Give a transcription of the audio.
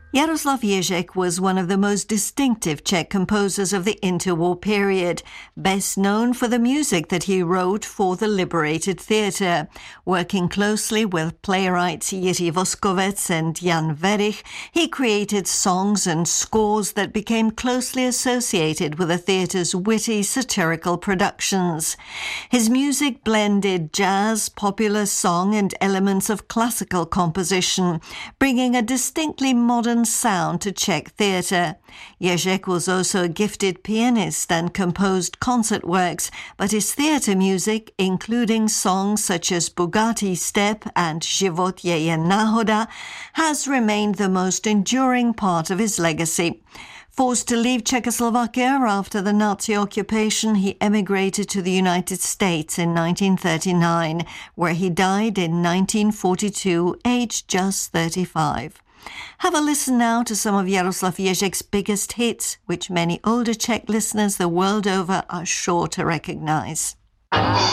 Jaroslav Ježek was one of the most distinctive Czech composers of the interwar period, best known for the music that he wrote for the Liberated Theatre. Working closely with playwrights Jiří Voskovec and Jan Werich, he created songs and scores that became closely associated with the theatre's witty, satirical productions. His music blended jazz, popular song and elements of classical composition, bringing a distinctly modern sound to Czech theatre. Ježek was also a gifted pianist and composed concert works, but his theatre music, including songs such as Bugatti Step and Život je jen náhoda, has remained the most enduring part of his legacy. Forced to leave Czechoslovakia after the Nazi occupation, he emigrated to the United States in 1939, where he died in 1942, aged just 35. Have a listen now to some of Jaroslav Ježek's biggest hits, which many older Czech listeners the world over are sure to recognize.